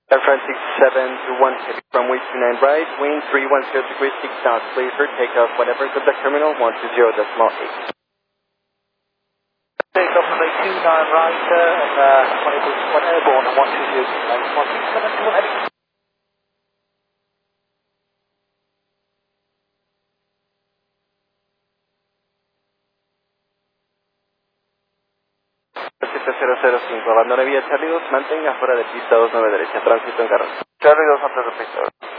Air France 6721 from way 29 right, wind 310 degrees 6 knots, please for takeoff whatever contact terminal 120.8. Take off from 29 right, and 20 airborne and 120. Cero 005, abandone vía Charlie 2, mantenga fuera de pista 29 derecha, tránsito en carretera. Charlie 2 antes de pista.